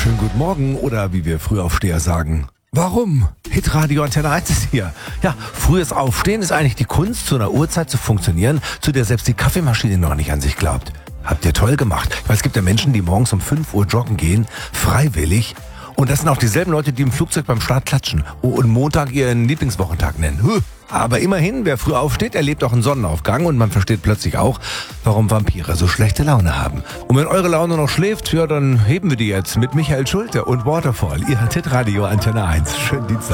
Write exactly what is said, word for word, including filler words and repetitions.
Schönen guten Morgen oder wie wir Frühaufsteher sagen. Warum? Hitradio Antenne eins ist hier. Ja, frühes Aufstehen ist eigentlich die Kunst, zu einer Uhrzeit zu funktionieren, zu der selbst die Kaffeemaschine noch nicht an sich glaubt. Habt ihr toll gemacht. Weil es gibt ja Menschen, die morgens um fünf Uhr joggen gehen, freiwillig. Und das sind auch dieselben Leute, die im Flugzeug beim Start klatschen und Montag ihren Lieblingswochentag nennen. Huh. Aber immerhin, wer früh aufsteht, erlebt auch einen Sonnenaufgang und man versteht plötzlich auch, warum Vampire so schlechte Laune haben. Und wenn eure Laune noch schläft, ja, dann heben wir die jetzt mit Michael Schulte und Waterfall. Ihr Hitradio Antenne eins. Schönen Dienstag.